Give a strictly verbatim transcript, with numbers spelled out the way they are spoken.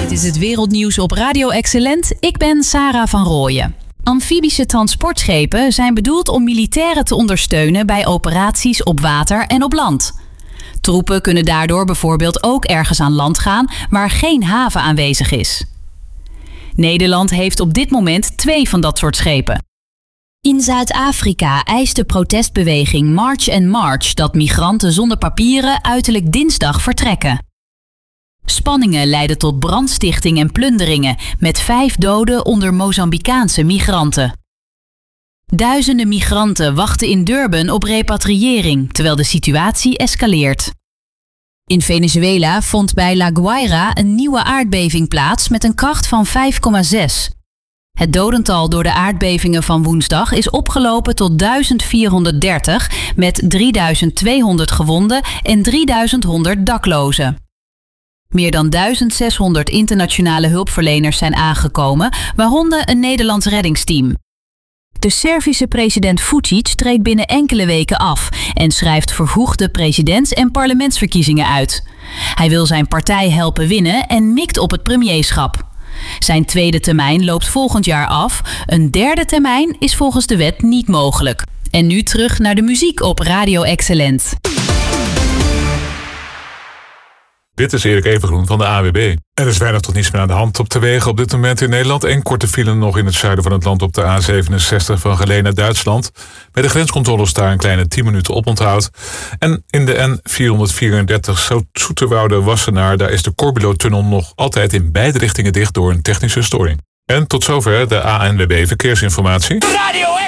Dit is het wereldnieuws op Radio Excellent. Ik ben Sarah van Rooyen. Amfibische transportschepen zijn bedoeld om militairen te ondersteunen bij operaties op water en op land. Troepen kunnen daardoor bijvoorbeeld ook ergens aan land gaan waar geen haven aanwezig is. Nederland heeft op dit moment twee van dat soort schepen. In Zuid-Afrika eist de protestbeweging March and March dat migranten zonder papieren uiterlijk dinsdag vertrekken. Spanningen leiden tot brandstichting en plunderingen met vijf doden onder Mozambicaanse migranten. Duizenden migranten wachten in Durban op repatriëring, terwijl de situatie escaleert. In Venezuela vond bij La Guaira een nieuwe aardbeving plaats met een kracht van vijf komma zes. Het dodental door de aardbevingen van woensdag is opgelopen tot duizend vierhonderddertig met drieduizend tweehonderd gewonden en drieduizend honderd daklozen. Meer dan duizend zeshonderd internationale hulpverleners zijn aangekomen, waaronder een Nederlands reddingsteam. De Servische president Vučić treedt binnen enkele weken af en schrijft vervroegde presidents- en parlementsverkiezingen uit. Hij wil zijn partij helpen winnen en mikt op het premierschap. Zijn tweede termijn loopt volgend jaar af. Een derde termijn is volgens de wet niet mogelijk. En nu terug naar de muziek op Radio Excellent. Dit is Erik Evengroen van de A W B. Er is weinig tot niets meer aan de hand op de wegen op dit moment in Nederland. Eén korte file nog in het zuiden van het land op de A zevenenzestig van Geleen naar Duitsland. Bij de grenscontroles daar een kleine tien minuten oponthoud. En in de N vierhonderdvierendertig Zoeterwoude-Wassenaar, daar is de Corbulo-tunnel nog altijd in beide richtingen dicht door een technische storing. En tot zover de A N W B Verkeersinformatie. Radio